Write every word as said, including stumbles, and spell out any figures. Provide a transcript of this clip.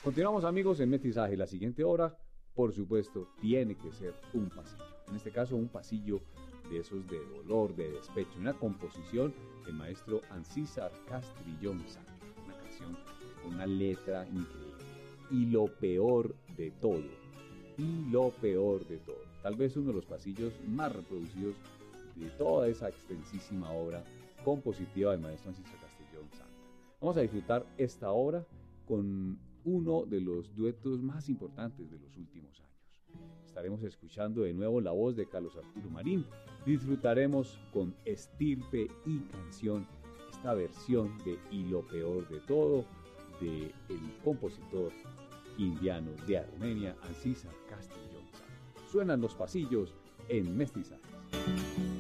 Continuamos, amigos, en Mestizaje. La siguiente hora, por supuesto, tiene que ser un pasillo. En este caso, un pasillo de esos de dolor, de despecho. Una composición del maestro Ancísar Castrillón Santa. Una canción con una letra increíble. Y lo peor de todo. Y lo peor de todo. Tal vez uno de los pasillos más reproducidos de toda esa extensísima obra compositiva del maestro Ancísar Castrillón Santa. Vamos a disfrutar esta obra con uno de los duetos más importantes de los últimos años. Estaremos escuchando de nuevo la voz de Carlos Arturo Marín. Disfrutaremos con estirpe y canción esta versión de Y lo peor de todo del compositor indiano de Armenia, Ancísar Castrillón Santa. Suenan los pasillos en Mestizajes.